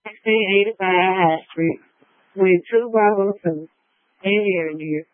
1685 with two bottles of air in here.